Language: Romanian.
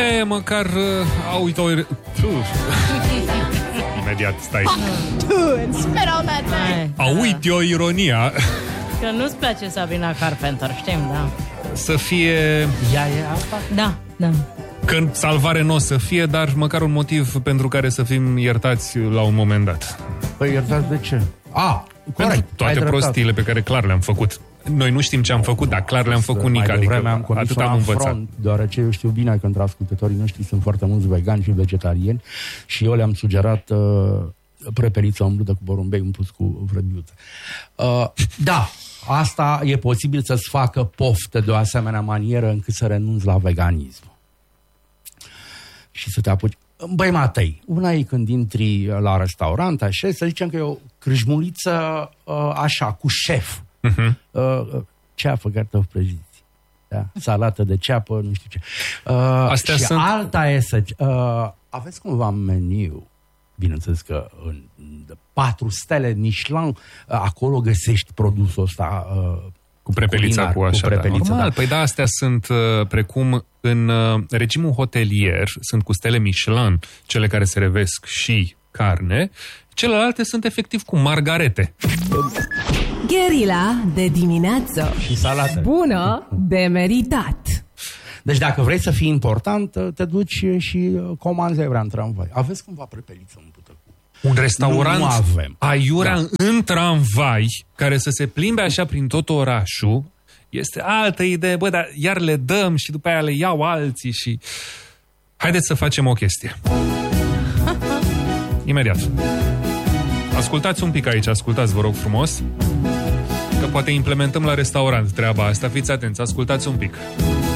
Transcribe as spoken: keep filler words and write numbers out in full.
E, măcar uh, au uitat o... Imediat, stai. Sperau mea. Au uit o ironia. Că nu-ți place Sabrina Carpenter, știm, da. Să fie... Ea e asta? Da, da. Că salvare nu o să fie, dar măcar un motiv pentru care să fim iertați la un moment dat. Păi iertați de ce? A, pentru toate prostiile pe care clar le-am făcut. Noi nu știm ce am făcut, dar clar le-am făcut Nica, adică am atât am învățat. Front, deoarece eu știu bine că între ascultătorii noștri sunt foarte mulți vegani și vegetariani și eu le-am sugerat uh, prepeliță umplută cu porumbei umplut cu vrăbiuță. Uh, da, asta e posibil să-ți facă poftă de o asemenea manieră încât să renunți la veganism. Și să te apuci. Băi, Matei, una e când intri la restaurant, așa, să zicem că e o crâșmuliță uh, așa, cu șef. Uh-huh. Uh, ceapă, cartofi prăjiți. Da? Salată de ceapă, nu știu ce. Uh, Astea și sunt... alta e să... Uh, aveți cumva meniu, bineînțeles că în patru stele Michelin, uh, acolo găsești produsul ăsta uh, cu prepelița, cu așa, cu prepelița, da. Normal, da. Păi da, astea sunt uh, precum în uh, regimul hotelier, sunt cu stele Michelin, cele care se revesc și carne, celelalte sunt efectiv cu margarete. Gherila de dimineață. Și salată. Bună de meritat. Deci dacă vrei să fii important, te duci și comanzi aiurea în tramvai. Aveți cumva prepeliță umplută cu... Un restaurant nu avem. aiurea Da. în tramvai, care să se plimbe așa prin tot orașul, este altă idee. Bă, dar iar le dăm și după aia le iau alții și... Haideți să facem o chestie. Imediat. Ascultați un pic aici, ascultați, vă rog frumos, că poate implementăm la restaurant treaba asta. Fiți atenți, ascultați un pic.